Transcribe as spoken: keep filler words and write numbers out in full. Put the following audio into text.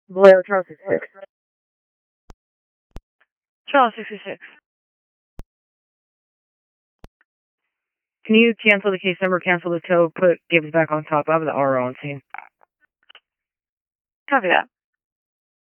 Vallejo, Charles sixty-six. Charles sixty-six. Can you cancel the case number, cancel the tow, put Gibbs back on top of the R O on scene? Copy that.